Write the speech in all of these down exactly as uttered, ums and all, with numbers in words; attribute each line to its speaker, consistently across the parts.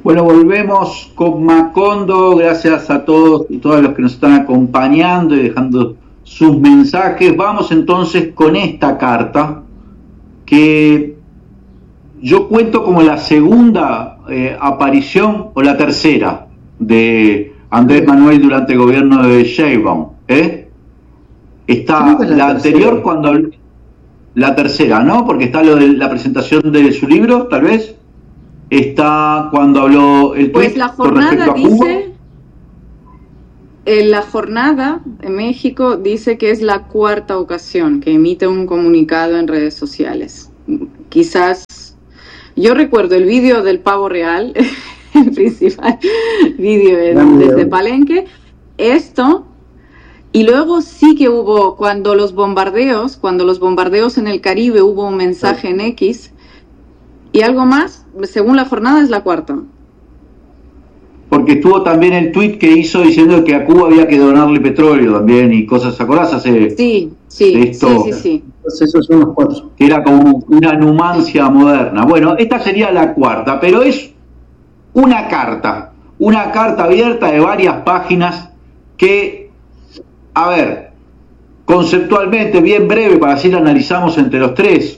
Speaker 1: Bueno, volvemos con Macondo. Gracias a todos y todas los que nos están acompañando y dejando sus mensajes. Vamos entonces con esta carta que yo cuento como la segunda eh, aparición o la tercera de Andrés Manuel durante el gobierno de Sheinbaum. ¿eh? Está la, la anterior cuando... La tercera, ¿no? Porque está lo de la presentación de su libro, tal vez. Está cuando habló el
Speaker 2: Pues la jornada dice, en la jornada en México dice que es la cuarta ocasión que emite un comunicado en redes sociales. Quizás, yo recuerdo el vídeo del pavo real, el principal vídeo desde Palenque, esto, y luego sí que hubo, cuando los bombardeos, cuando los bombardeos en el Caribe hubo un mensaje en X, y algo más, según la jornada es la cuarta.
Speaker 1: Porque estuvo también el tuit que hizo diciendo que a Cuba había que donarle petróleo también y cosas, ¿te acordás? Hace
Speaker 2: sí, sí, esto, sí, sí, sí.
Speaker 3: Entonces esos son los cuatro.
Speaker 1: Que era como una numancia moderna. Bueno, esta sería la cuarta, pero es una carta, una carta abierta de varias páginas que, a ver, conceptualmente, bien breve, para así la analizamos entre los tres,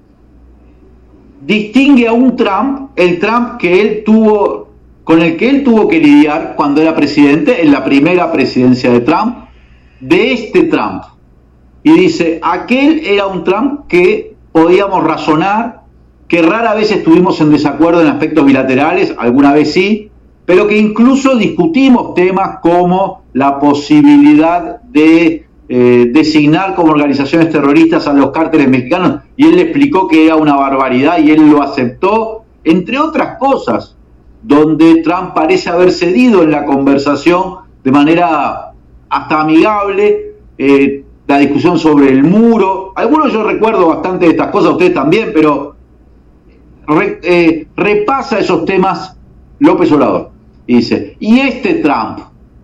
Speaker 1: distingue a un Trump, el Trump que él tuvo, con el que él tuvo que lidiar cuando era presidente, en la primera presidencia de Trump, de este Trump. Y dice, aquel era un Trump que podíamos razonar, que rara vez estuvimos en desacuerdo en aspectos bilaterales, alguna vez sí, pero que incluso discutimos temas como la posibilidad de Eh, designar como organizaciones terroristas a los cárteles mexicanos, y él le explicó que era una barbaridad y él lo aceptó, entre otras cosas, donde Trump parece haber cedido en la conversación de manera hasta amigable, eh, la discusión sobre el muro. Algunos yo recuerdo bastante de estas cosas, ustedes también, pero re, eh, repasa esos temas López Obrador y dice, y este Trump,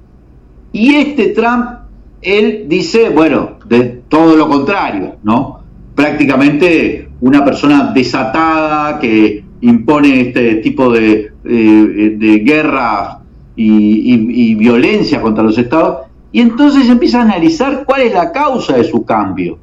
Speaker 1: y este Trump él dice, bueno, de todo lo contrario, ¿no? Prácticamente una persona desatada que impone este tipo de, de, de guerra y, y, y violencia contra los estados, y entonces empieza a analizar cuál es la causa de su cambio.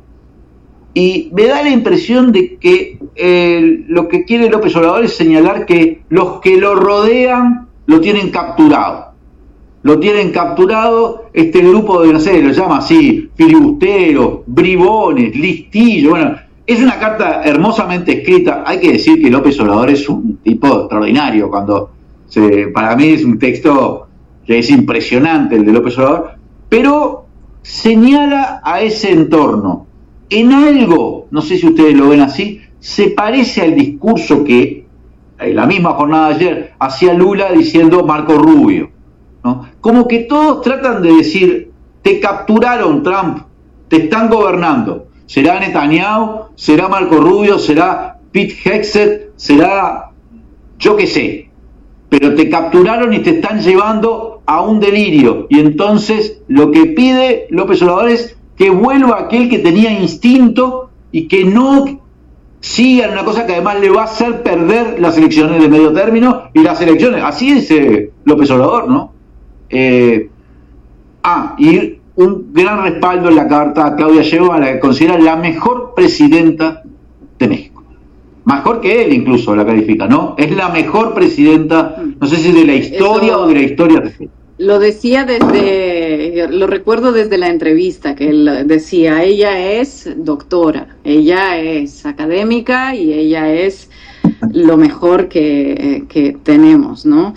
Speaker 1: Y me da la impresión de que eh, lo que quiere López Obrador es señalar que los que lo rodean lo tienen capturado. Lo tienen capturado este grupo de, no sé, lo llama así, filibusteros, bribones, listillos. Bueno, es una carta hermosamente escrita. Hay que decir que López Obrador es un tipo extraordinario. Cuando se, para mí es un texto que es impresionante, el de López Obrador, pero señala a ese entorno. En algo, no sé si ustedes lo ven así, se parece al discurso que en la misma jornada de ayer hacía Lula diciendo Marco Rubio, ¿no? Como que todos tratan de decir, te capturaron, Trump, te están gobernando. ¿Será Netanyahu? ¿Será Marco Rubio? ¿Será Pete Hegseth? ¿Será yo qué sé? Pero te capturaron y te están llevando a un delirio. Y entonces lo que pide López Obrador es que vuelva aquel que tenía instinto y que no siga en una cosa que además le va a hacer perder las elecciones de medio término y las elecciones. Así dice López Obrador, ¿no? Eh, ah, y un gran respaldo en la carta a Claudia Sheinbaum, la que considera la mejor presidenta de México. Mejor que él incluso la califica, ¿no? Es la mejor presidenta, no sé si de la historia Eso, o de la historia reciente.
Speaker 2: Lo decía desde, lo recuerdo desde la entrevista, que él decía, ella es doctora, ella es académica y ella es lo mejor que, que tenemos, ¿no?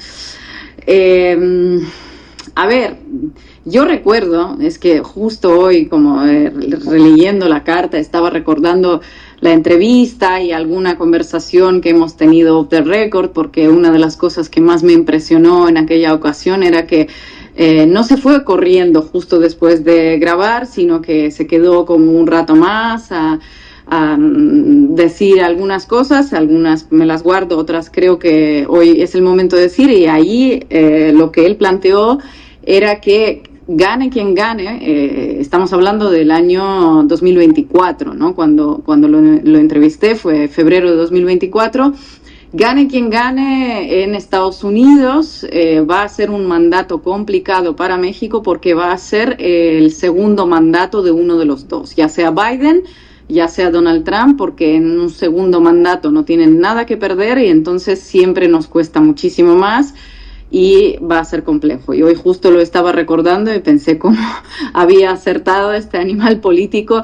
Speaker 2: Eh, A ver, yo recuerdo, es que justo hoy, como eh, releyendo la carta, estaba recordando la entrevista y alguna conversación que hemos tenido off the record, porque una de las cosas que más me impresionó en aquella ocasión era que eh, no se fue corriendo justo después de grabar, sino que se quedó como un rato más a, a decir algunas cosas, algunas me las guardo, otras creo que hoy es el momento de decir, y ahí eh, lo que él planteó era que gane quien gane, eh, estamos hablando del año dos mil veinticuatro, ¿no? Cuando, cuando lo, lo entrevisté fue febrero de dos mil veinticuatro, gane quien gane en Estados Unidos, eh, va a ser un mandato complicado para México porque va a ser el segundo mandato de uno de los dos, ya sea Biden, ya sea Donald Trump, porque en un segundo mandato no tienen nada que perder y entonces siempre nos cuesta muchísimo más y va a ser complejo. Y hoy justo lo estaba recordando y pensé cómo había acertado este animal político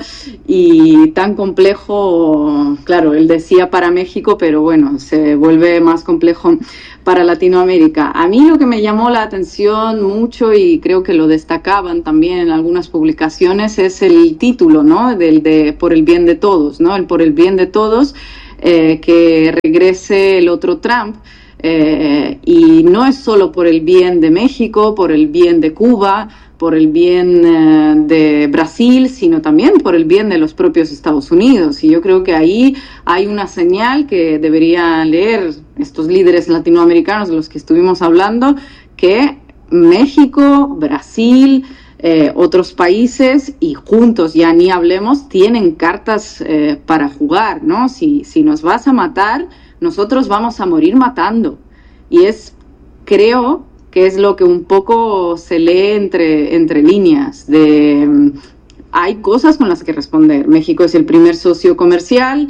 Speaker 2: y tan complejo, claro, él decía para México, pero bueno, se vuelve más complejo para Latinoamérica. A mí lo que me llamó la atención mucho y creo que lo destacaban también en algunas publicaciones es el título, ¿no? Del de Por el bien de todos, ¿no? El Por el bien de todos, eh, que regrese el otro Trump. Eh, y no es solo por el bien de México, por el bien de Cuba, por el bien eh, de Brasil, sino también por el bien de los propios Estados Unidos. Y yo creo que ahí hay una señal que deberían leer estos líderes latinoamericanos de los que estuvimos hablando, que México, Brasil, eh, otros países y juntos, ya ni hablemos, tienen cartas eh, para jugar, ¿no? Si, si nos vas a matar, nosotros vamos a morir matando. Y es, creo que es lo que un poco se lee entre, entre líneas, de hay cosas con las que responder. México es el primer socio comercial,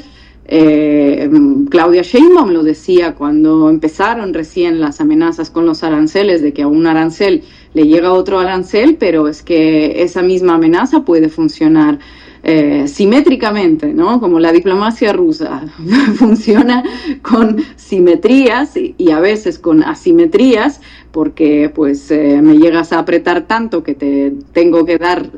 Speaker 2: eh, Claudia Sheinbaum lo decía cuando empezaron recién las amenazas con los aranceles, de que a un arancel le llega otro arancel, pero es que esa misma amenaza puede funcionar Eh, simétricamente, ¿no? Como la diplomacia rusa funciona con simetrías y, y a veces con asimetrías, porque pues eh, me llegas a apretar tanto que te tengo que dar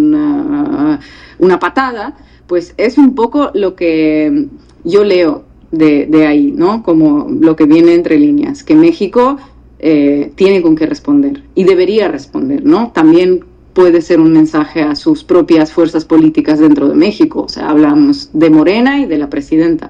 Speaker 2: una, una patada, pues es un poco lo que yo leo de, de ahí, ¿no? Como lo que viene entre líneas, que México eh, tiene con qué responder y debería responder, ¿no? También puede ser un mensaje a sus propias fuerzas políticas dentro de México. O sea, hablamos de Morena y de la presidenta.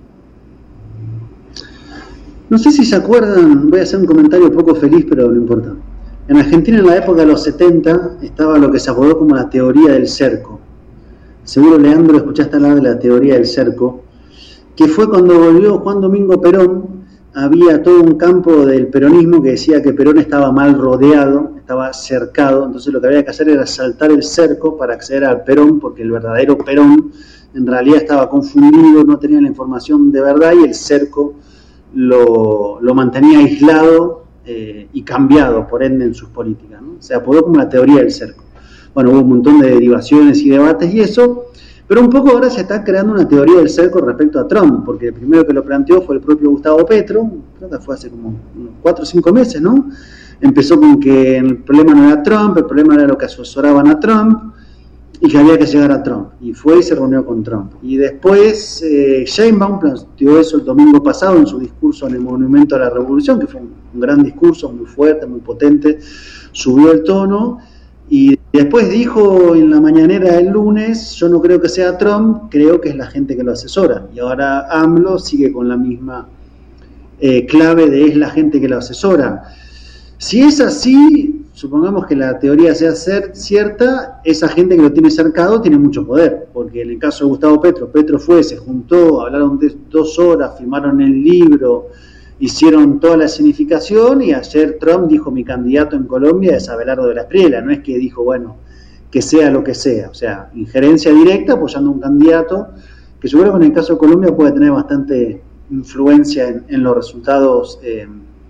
Speaker 3: No sé si se acuerdan, voy a hacer un comentario poco feliz, pero no importa. En Argentina, en la época de los setenta, estaba lo que se apodó como la teoría del cerco. Seguro, Leandro, escuchaste hablar de la teoría del cerco, que fue cuando volvió Juan Domingo Perón. Había todo un campo del peronismo que decía que Perón estaba mal rodeado, estaba cercado, entonces lo que había que hacer era saltar el cerco para acceder al Perón, porque el verdadero Perón en realidad estaba confundido, no tenía la información de verdad y el cerco lo, lo mantenía aislado eh, y cambiado, por ende, en sus políticas, ¿no? Se apodó como la teoría del cerco. Bueno, hubo un montón de derivaciones y debates y eso. Pero un poco ahora se está creando una teoría del cerco respecto a Trump, porque el primero que lo planteó fue el propio Gustavo Petro, creo que fue hace como unos cuatro o cinco meses, ¿no? Empezó con que el problema no era Trump, el problema era lo que asesoraban a Trump y que había que llegar a Trump. Y fue y se reunió con Trump. Y después eh, Sheinbaum planteó eso el domingo pasado en su discurso en el Monumento a la Revolución, que fue un, un gran discurso, muy fuerte, muy potente, subió el tono. Y después dijo en la mañanera del lunes, yo no creo que sea Trump, creo que es la gente que lo asesora. Y ahora AMLO sigue con la misma eh, clave de es la gente que lo asesora. Si es así, supongamos que la teoría sea ser cierta, esa gente que lo tiene cercado tiene mucho poder. Porque en el caso de Gustavo Petro, Petro fue, se juntó, hablaron de dos horas, firmaron el libro, hicieron toda la escenificación y ayer Trump dijo mi candidato en Colombia es Abelardo de la Espriella, no es que dijo, bueno, que sea lo que sea, o sea, injerencia directa apoyando a un candidato que yo creo que en el caso de Colombia puede tener bastante influencia en, en los resultados eh,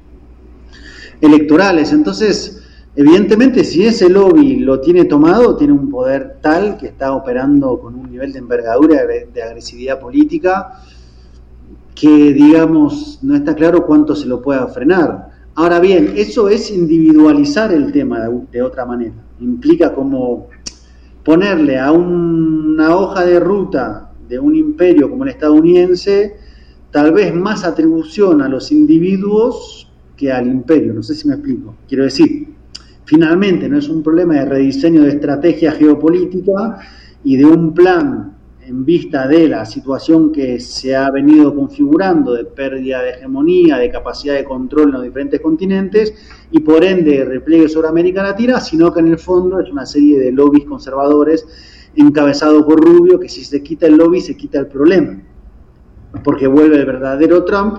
Speaker 3: electorales. Entonces, evidentemente, si ese lobby lo tiene tomado, tiene un poder tal que está operando con un nivel de envergadura, de agresividad política, que, digamos, no está claro cuánto se lo pueda frenar. Ahora bien, eso es individualizar el tema de, de otra manera. Implica como ponerle a un, una hoja de ruta de un imperio como el estadounidense, tal vez más atribución a los individuos que al imperio. No sé si me explico. Quiero decir, finalmente no es un problema de rediseño de estrategia geopolítica y de un plan en vista de la situación que se ha venido configurando de pérdida de hegemonía, de capacidad de control en los diferentes continentes y por ende repliegue sobre América Latina, sino que en el fondo es una serie de lobbies conservadores encabezados por Rubio, que si se quita el lobby se quita el problema, porque vuelve el verdadero Trump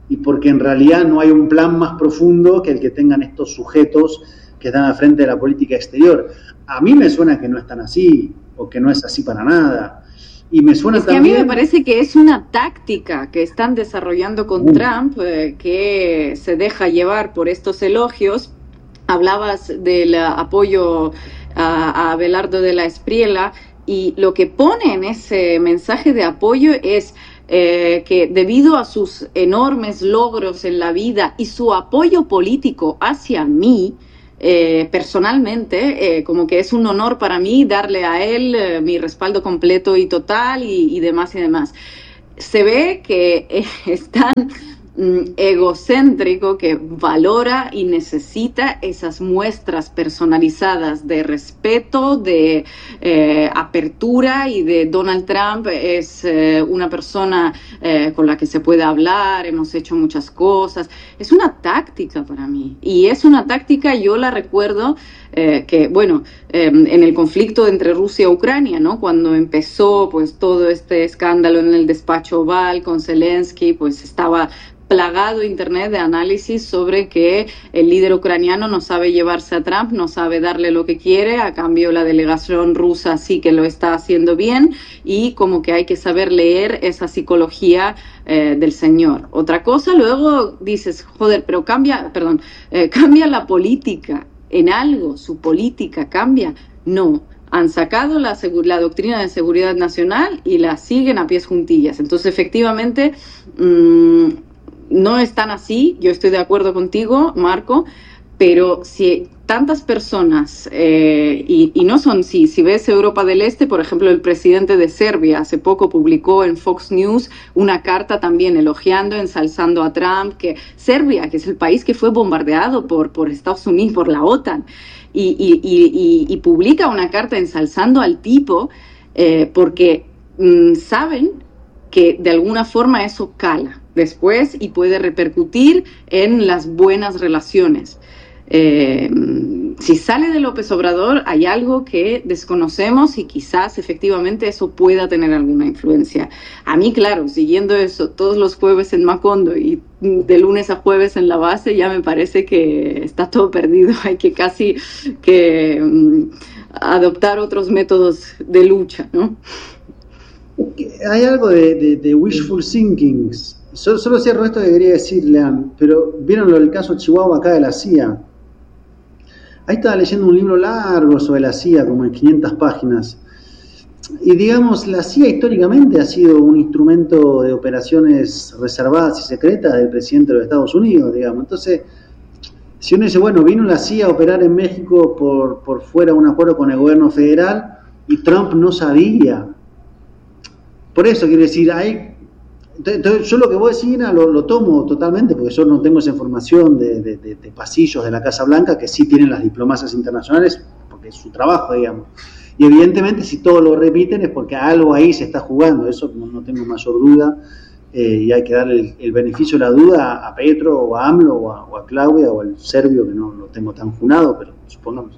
Speaker 3: y porque en realidad no hay un plan más profundo que el que tengan estos sujetos que están al frente de la política exterior. A mí me suena que no es tan así, o que no es así para nada. Y me suena
Speaker 2: es que
Speaker 3: también...
Speaker 2: a mí me parece que es una táctica que están desarrollando con uh. Trump, eh, que se deja llevar por estos elogios. Hablabas del apoyo a, a Abelardo de la Espriella, y lo que pone en ese mensaje de apoyo es eh, que debido a sus enormes logros en la vida y su apoyo político hacia mí, Eh, personalmente, eh, como que es un honor para mí darle a él eh, mi respaldo completo y total y, y demás y demás. Se ve que eh, es tan mm, egocéntrico que valora y necesita esas muestras personalizadas de respeto, de eh, apertura, y de Donald Trump es eh, una persona eh, con la que se puede hablar, hemos hecho muchas cosas. Es una táctica para mí, y es una táctica, yo la recuerdo eh, que, bueno, eh, en el conflicto entre Rusia y Ucrania, ¿no? Cuando empezó pues todo este escándalo en el despacho Oval con Zelensky, pues estaba plagado internet de análisis sobre que el líder ucraniano no sabe llevarse a Trump, no sabe darle lo que quiere, a cambio la delegación rusa sí que lo está haciendo bien, y como que hay que saber leer esa psicología eh, del señor. Otra cosa, luego dices, joder, pero cambia, perdón, eh, cambia la política en algo, su política cambia. No, han sacado la, la doctrina de seguridad nacional y la siguen a pies juntillas. Entonces, efectivamente, mmm, no es tan así, yo estoy de acuerdo contigo, Marco, pero si tantas personas, eh, y, y no son, si, si ves Europa del Este, por ejemplo, el presidente de Serbia hace poco publicó en Fox News una carta también elogiando, ensalzando a Trump, que Serbia, que es el país que fue bombardeado por, por Estados Unidos, por la OTAN, y, y, y, y, y publica una carta ensalzando al tipo, eh, porque mm, saben que de alguna forma eso cala después y puede repercutir en las buenas relaciones. Eh, si sale de López Obrador hay algo que desconocemos y quizás efectivamente eso pueda tener alguna influencia. A mí, claro, siguiendo eso todos los jueves en Macondo y de lunes a jueves en la base, ya me parece que está todo perdido. Hay que casi que um, adoptar otros métodos de lucha, ¿no?
Speaker 3: Hay algo de, de, de wishful thinking. Solo, solo cierro esto que quería decir, Lean, pero vieron lo del caso Chihuahua acá de la C I A. Ahí estaba leyendo un libro largo sobre la C I A, como en quinientas páginas. Y digamos, la C I A históricamente ha sido un instrumento de operaciones reservadas y secretas del presidente de los Estados Unidos, digamos. Entonces, si uno dice, bueno, vino la C I A a operar en México por, por fuera de un acuerdo con el gobierno federal y Trump no sabía. Por eso quiero decir, hay, entonces yo lo que vos decís, lo, lo tomo totalmente, porque yo no tengo esa información de, de, de, de pasillos de la Casa Blanca, que sí tienen las diplomacias internacionales, porque es su trabajo, digamos. Y evidentemente si todos lo repiten es porque algo ahí se está jugando, eso no, no tengo mayor duda, eh, y hay que darle el, el beneficio de la duda a, a Petro, o a AMLO, o a, o a Claudia, o al serbio, que no lo tengo tan junado, pero supongamos.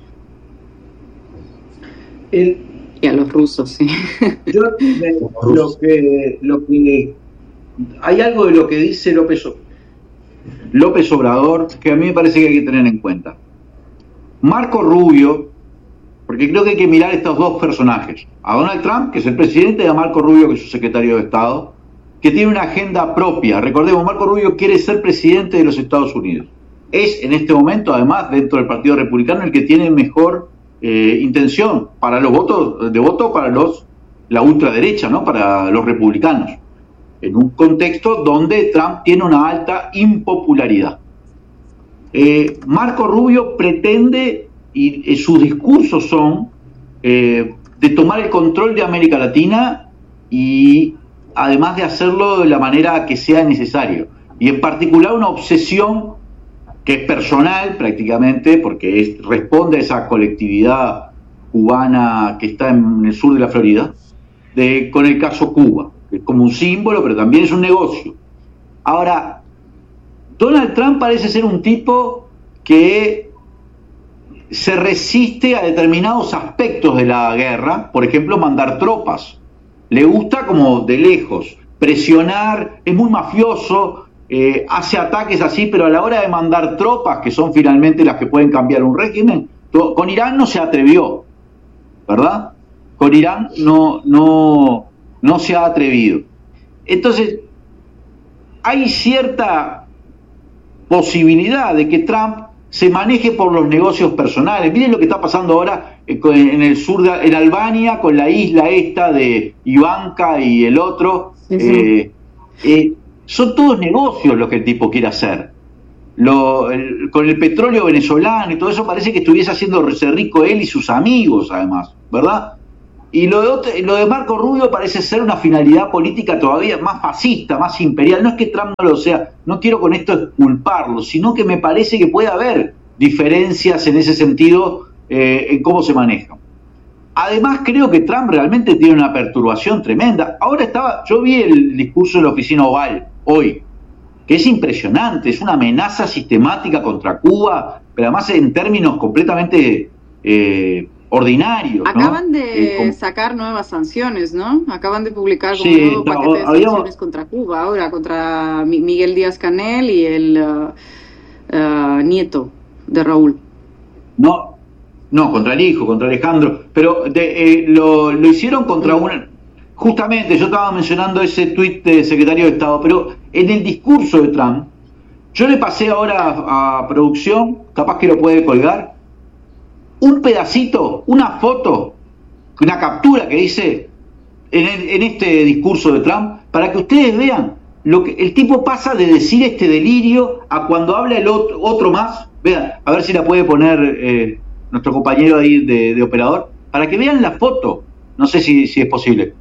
Speaker 2: El... Y a los rusos, sí.
Speaker 4: Yo, me, lo que, lo que, hay algo de lo que dice López,
Speaker 1: López Obrador que a mí me parece que hay que tener en cuenta. Marco Rubio, porque creo que hay que mirar estos dos personajes, a Donald Trump, que es el presidente, y a Marco Rubio, que es su secretario de Estado, que tiene una agenda propia. Recordemos, Marco Rubio quiere ser presidente de los Estados Unidos. Es en este momento, además, dentro del Partido Republicano, el que tiene mejor Eh, intención para los votos de voto para los la ultraderecha, ¿no? Para los republicanos, en un contexto donde Trump tiene una alta impopularidad. Eh, Marco Rubio pretende, y, y sus discursos son eh, de tomar el control de América Latina, y además de hacerlo de la manera que sea necesario, y en particular una obsesión que es personal prácticamente, porque es, responde a esa colectividad cubana que está en el sur de la Florida, de, con el caso Cuba, que es como un símbolo, pero también es un negocio. Ahora, Donald Trump parece ser un tipo que se resiste a determinados aspectos de la guerra, por ejemplo, mandar tropas. Le gusta como de lejos, presionar, es muy mafioso, eh, hace ataques así, pero a la hora de mandar tropas, que son finalmente las que pueden cambiar un régimen, to- con Irán no se atrevió, ¿verdad? Con Irán no, no, no se ha atrevido. Entonces, hay cierta posibilidad de que Trump se maneje por los negocios personales. Miren lo que está pasando ahora en el sur, de, en Albania, con la isla esta de Ivanka y el otro. Sí, sí. Eh, eh, son todos negocios los que el tipo quiere hacer. Lo, el, con el petróleo venezolano y todo eso parece que estuviese haciéndose rico él y sus amigos, además, ¿verdad? Y lo de, otro, lo de Marco Rubio parece ser una finalidad política todavía más fascista, más imperial. No es que Trump no lo sea, no quiero con esto exculparlo, sino que me parece que puede haber diferencias en ese sentido eh, en cómo se manejan. Además, creo que Trump realmente tiene una perturbación tremenda. Ahora estaba, yo vi el discurso de la oficina Oval hoy, que es impresionante, es una amenaza sistemática contra Cuba, pero además en términos completamente eh, ordinarios.
Speaker 2: Acaban
Speaker 1: ¿no?
Speaker 2: de
Speaker 1: eh, con...
Speaker 2: sacar nuevas sanciones, ¿no? Acaban de publicar como
Speaker 1: sí,
Speaker 2: un nuevo
Speaker 1: no,
Speaker 2: paquete de
Speaker 1: habíamos...
Speaker 2: sanciones contra Cuba, ahora contra Miguel Díaz-Canel y el uh, uh, nieto de Raúl.
Speaker 1: No. No, contra el hijo, contra Alejandro, pero de, eh, lo, lo hicieron contra una... Justamente, yo estaba mencionando ese tuit del secretario de Estado, pero en el discurso de Trump, yo le pasé ahora a, a producción, capaz que lo puede colgar, un pedacito, una foto, una captura que dice en, el, en este discurso de Trump, para que ustedes vean lo que el tipo pasa de decir este delirio a cuando habla el otro, otro más. Vean, a ver si la puede poner... Eh, nuestro compañero ahí de, de operador, para que vean la foto, no sé si, si es posible.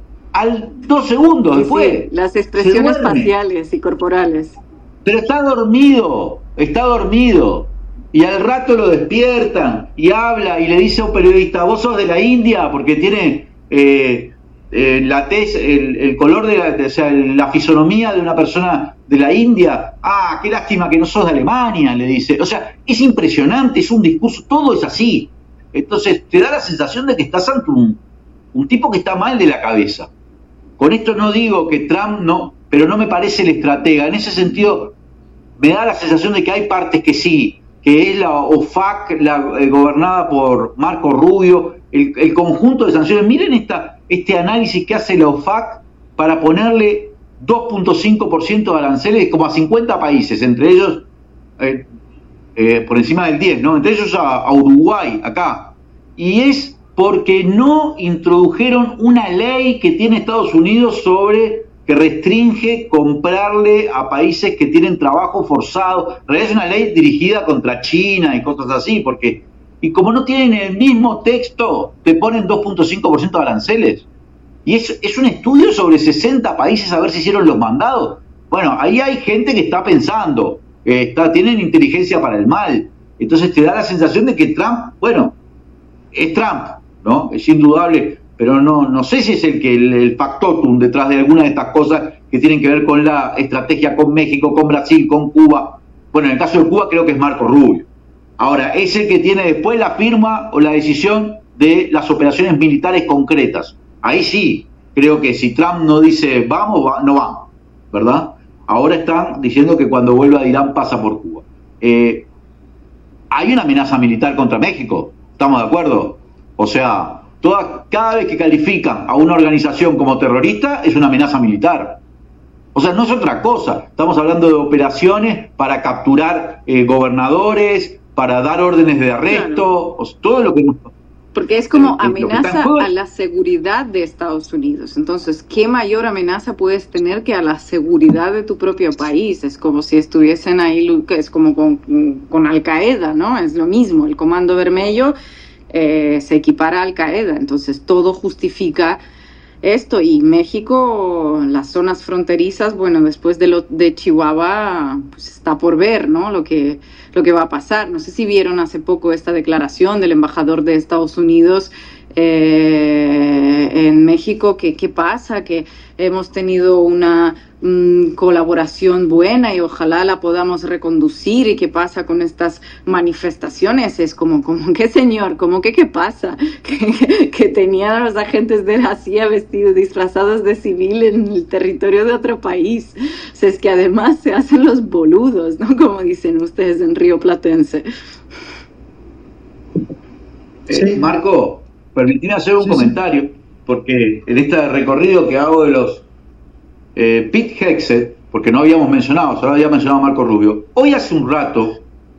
Speaker 1: Al dos segundos
Speaker 2: sí,
Speaker 1: después.
Speaker 2: Sí, las expresiones faciales y corporales.
Speaker 1: Pero está dormido, está dormido. Y al rato lo despiertan y habla y le dice a un periodista, vos sos de la India, porque tiene eh, eh, la tez, el, el color de la, de, o sea, la fisonomía de una persona de la India. Ah, qué lástima que no sos de Alemania, le dice. O sea, es impresionante, es un discurso, todo es así. Entonces te da la sensación de que estás ante un, un tipo que está mal de la cabeza. Con esto no digo que Trump no, pero no me parece el estratega. En ese sentido, me da la sensación de que hay partes que sí, que es la OFAC, la, eh, gobernada por Marco Rubio, el, el conjunto de sanciones. Miren esta, este análisis que hace la OFAC para ponerle dos punto cinco por ciento de aranceles como a cincuenta países, entre ellos eh, eh, por encima del diez, ¿no? Entre ellos a, a Uruguay, acá. Y es porque no introdujeron una ley que tiene Estados Unidos sobre que restringe comprarle a países que tienen trabajo forzado. En realidad es una ley dirigida contra China y cosas así, porque y como no tienen el mismo texto, te ponen dos punto cinco por ciento de aranceles. Y es, es un estudio sobre sesenta países a ver si hicieron los mandados. Bueno, ahí hay gente que está pensando, eh, está, tienen inteligencia para el mal. Entonces te da la sensación de que Trump, bueno, es Trump, ¿no? Es indudable, pero no, no sé si es el que el, el factotum detrás de alguna de estas cosas que tienen que ver con la estrategia con México, con Brasil, con Cuba. Bueno, en el caso de Cuba creo que es Marco Rubio. Ahora, es el que tiene después la firma o la decisión de las operaciones militares concretas. Ahí sí, creo que si Trump no dice vamos, va, no vamos, ¿verdad? Ahora están diciendo que cuando vuelva de Irán pasa por Cuba. Eh, hay una amenaza militar contra México, ¿estamos de acuerdo? O sea, toda, cada vez que califican a una organización como terrorista es una amenaza militar. O sea, no es otra cosa. Estamos hablando de operaciones para capturar eh, gobernadores, para dar órdenes de arresto, claro. O sea, todo lo que...
Speaker 2: Porque es como amenaza a la seguridad de Estados Unidos. Entonces, ¿qué mayor amenaza puedes tener que a la seguridad de tu propio país? Es como si estuviesen ahí, es como con, con Al-Qaeda, ¿no? Es lo mismo, el Comando Vermelho eh, se equipara a Al-Qaeda. Entonces, todo justifica esto. Y México, las zonas fronterizas, bueno, después de lo de Chihuahua, pues está por ver, ¿no? Lo que... lo que va a pasar. No sé si vieron hace poco esta declaración del embajador de Estados Unidos eh, en México, ¿qué, qué pasa? Que hemos tenido una mm, colaboración buena y ojalá la podamos reconducir. ¿Y qué pasa con estas manifestaciones? Es como, como ¿qué señor? ¿Cómo que qué pasa? Que, que tenían a los agentes de la C I A vestidos, disfrazados de civil en el territorio de otro país. O sea, es que además se hacen los boludos, ¿no? Como dicen ustedes en Río Platense.
Speaker 1: Sí. Eh, Marco, permitime hacer un sí, comentario, sí. porque en este recorrido que hago de los eh, Pete Hegseth, porque no habíamos mencionado, solo había mencionado a Marco Rubio, hoy hace un rato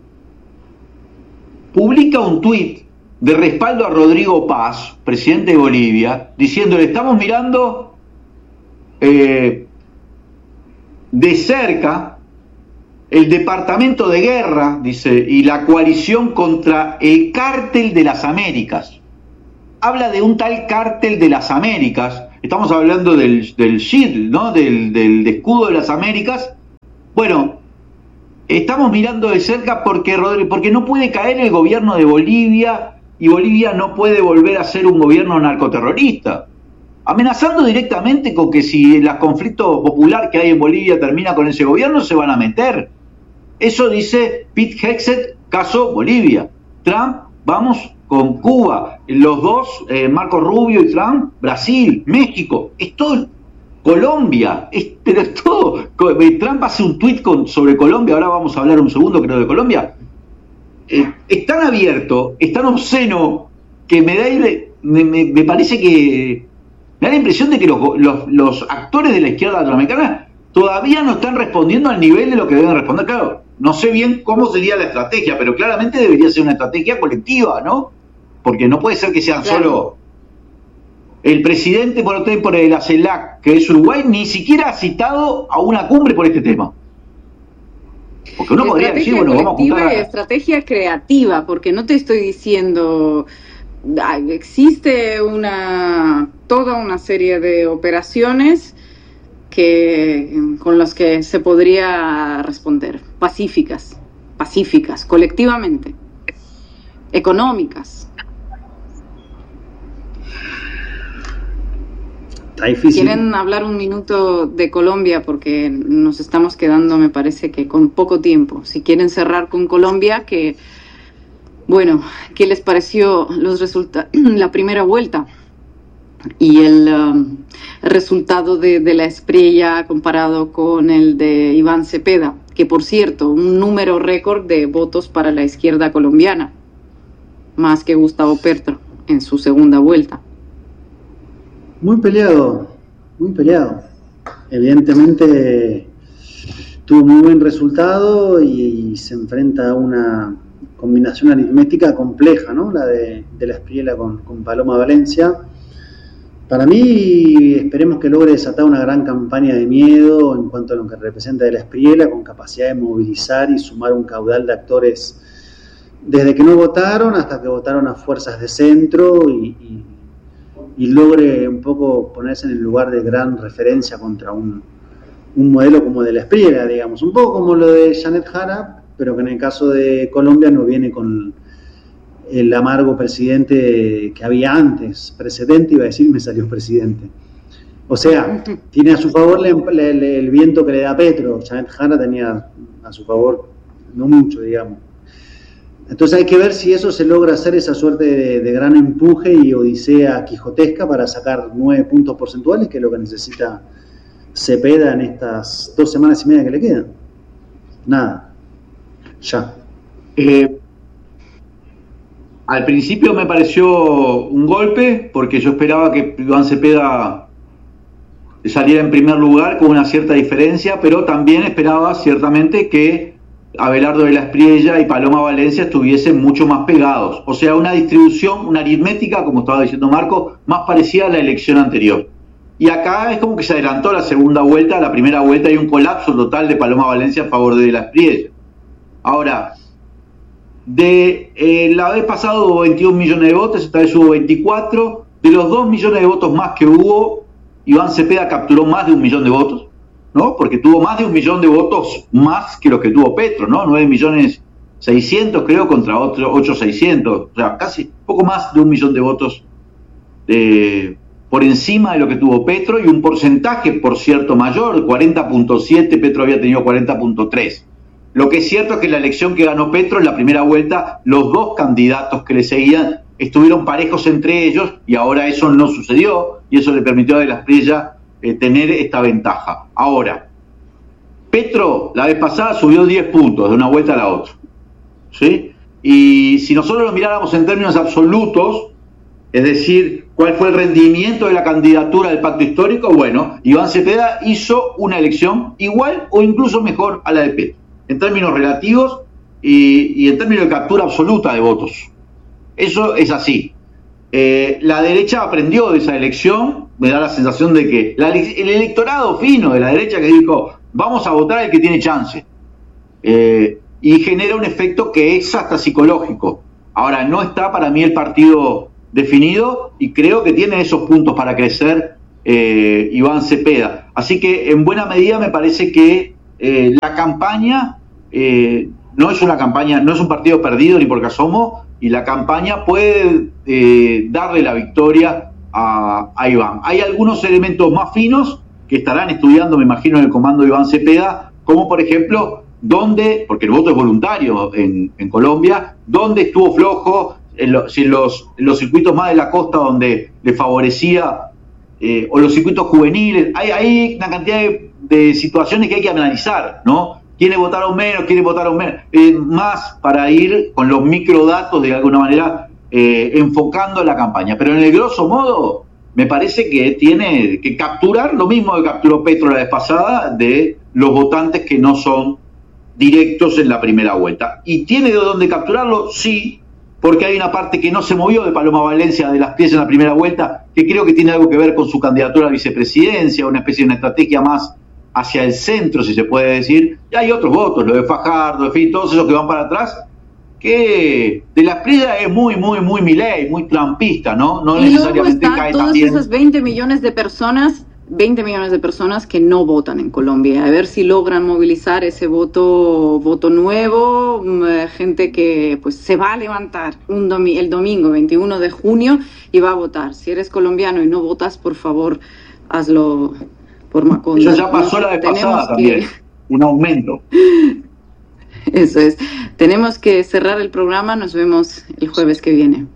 Speaker 1: publica un tuit de respaldo a Rodrigo Paz, presidente de Bolivia, diciendo: le estamos mirando eh, de cerca el Departamento de Guerra, dice, y la coalición contra el Cártel de las Américas. Habla de un tal Cártel de las Américas. Estamos hablando del, del Shield, ¿no? Del, del escudo de las Américas. Bueno, estamos mirando de cerca porque, porque no puede caer el gobierno de Bolivia y Bolivia no puede volver a ser un gobierno narcoterrorista. Amenazando directamente con que si el conflicto popular que hay en Bolivia termina con ese gobierno, se van a meter. Eso dice Pete Hegseth, caso Bolivia. Trump, vamos con Cuba. Los dos, eh, Marco Rubio y Trump, Brasil, México. Es todo Colombia. Es, pero es todo. Trump hace un tuit con, sobre Colombia. Ahora vamos a hablar un segundo, creo, de Colombia. Eh, es tan abierto, es tan obsceno, que me da me, me, me parece que me da la impresión de que los, los, los actores de la izquierda latinoamericana todavía no están respondiendo al nivel de lo que deben responder. Claro, no sé bien cómo sería la estrategia, pero claramente debería ser una estrategia colectiva, ¿no? Porque no puede ser que sean claro. solo el presidente por otro por el ACELAC, que es Uruguay, ni siquiera ha citado a una cumbre por este tema. Porque uno podría decir, bueno, vamos a juntar a...
Speaker 2: Estrategia creativa, porque no te estoy diciendo... Existe una toda una serie de operaciones que con las que se podría responder, pacíficas, pacíficas, colectivamente, económicas.
Speaker 3: Está difícil.
Speaker 2: ¿Quieren hablar un minuto de Colombia? Porque nos estamos quedando, me parece que con poco tiempo. Si quieren cerrar con Colombia, que bueno, ¿qué les pareció los resultados, la primera vuelta y el um, resultado de, de la Espriella comparado con el de Iván Cepeda? Que, por cierto, un número récord de votos para la izquierda colombiana, más que Gustavo Petro en su segunda vuelta.
Speaker 3: Muy peleado, muy peleado. Evidentemente tuvo muy buen resultado y, y se enfrenta a una combinación aritmética compleja, ¿no? La de, de la Espriella con, con Paloma Valencia. Para mí, esperemos que logre desatar una gran campaña de miedo en cuanto a lo que representa de la Espriella, con capacidad de movilizar y sumar un caudal de actores desde que no votaron hasta que votaron a fuerzas de centro y, y, y logre un poco ponerse en el lugar de gran referencia contra un, un modelo como de la Espriella, digamos, un poco como lo de Janet Jara, pero que en el caso de Colombia no viene con el amargo presidente que había antes, precedente, iba a decir, me salió presidente. O sea, tiene a su favor le, le, le, el viento que le da Petro. Janet Jara tenía a su favor no mucho, digamos. Entonces hay que ver si eso se logra hacer, esa suerte de, de gran empuje y odisea quijotesca para sacar nueve puntos porcentuales, que es lo que necesita Cepeda en estas dos semanas y media que le quedan. Nada. Ya.
Speaker 1: Eh, al principio me pareció un golpe, porque yo esperaba que Iván Cepeda saliera en primer lugar con una cierta diferencia, pero también esperaba ciertamente que Abelardo de la Espriella y Paloma Valencia estuviesen mucho más pegados. O sea, una distribución, una aritmética, como estaba diciendo Marco, más parecida a la elección anterior. Y acá es como que se adelantó la segunda vuelta, la primera vuelta hay un colapso total de Paloma Valencia a favor de de la Espriella. Ahora, de eh, la vez pasada hubo veintiún millones de votos, esta vez hubo veinticuatro. De los dos millones de votos más que hubo, Iván Cepeda capturó más de un millón de votos, ¿no? Porque tuvo más de un millón de votos más que los que tuvo Petro, ¿no? nueve millones seiscientos creo contra otro ocho seiscientos, o sea, casi poco más de un millón de votos eh, por encima de lo que tuvo Petro y un porcentaje, por cierto, mayor, cuarenta punto siete, Petro había tenido cuarenta punto tres. Lo que es cierto es que en la elección que ganó Petro, en la primera vuelta, los dos candidatos que le seguían estuvieron parejos entre ellos y ahora eso no sucedió y eso le permitió a De la Espriella eh, tener esta ventaja. Ahora, Petro la vez pasada subió diez puntos de una vuelta a la otra, ¿sí? Y si nosotros lo miráramos en términos absolutos, es decir, cuál fue el rendimiento de la candidatura del Pacto Histórico, bueno, Iván Cepeda hizo una elección igual o incluso mejor a la de Petro, en términos relativos y, y en términos de captura absoluta de votos. Eso es así. Eh, la derecha aprendió de esa elección, me da la sensación de que la, el electorado fino de la derecha que dijo, vamos a votar al que tiene chance. Eh, y genera un efecto que es hasta psicológico. Ahora, no está para mí el partido definido y creo que tiene esos puntos para crecer eh, Iván Cepeda. Así que en buena medida me parece que eh, la campaña eh, no es una campaña, no es un partido perdido ni por asomo, y la campaña puede eh, darle la victoria a, a Iván. Hay algunos elementos más finos que estarán estudiando, me imagino, en el comando de Iván Cepeda, como por ejemplo, dónde, porque el voto es voluntario en, en Colombia, dónde estuvo flojo, en lo, si en los, en los circuitos más de la costa donde le favorecía, eh, o los circuitos juveniles, hay, hay una cantidad de, de situaciones que hay que analizar, ¿no? ¿Quiénes votaron menos? ¿Quiénes votaron menos? Eh, más para ir con los microdatos, de alguna manera, eh, enfocando la campaña. Pero en el grosso modo, me parece que tiene que capturar lo mismo que capturó Petro la vez pasada, de los votantes que no son directos en la primera vuelta. ¿Y tiene de dónde capturarlo? Sí, porque hay una parte que no se movió de Paloma Valencia de las piezas en la primera vuelta, que creo que tiene algo que ver con su candidatura a vicepresidencia, una especie de una estrategia más hacia el centro, si se puede decir. Y hay otros votos, lo de Fajardo, en fin, todos esos que van para atrás, que De la Espriella es muy, muy, muy Milei, muy trumpista, ¿no? No
Speaker 2: y
Speaker 1: necesariamente
Speaker 2: luego
Speaker 1: cae
Speaker 2: están todas esas veinte millones de personas, veinte millones de personas que no votan en Colombia. A ver si logran movilizar ese voto, voto nuevo, gente que pues se va a levantar un domi- el domingo veintiuno de junio y va a votar. Si eres colombiano y no votas, por favor, hazlo por Macondo.
Speaker 1: Eso ya pasó la vez pasada también, que... un aumento.
Speaker 2: Eso es. Tenemos que cerrar el programa. Nos vemos el jueves que viene.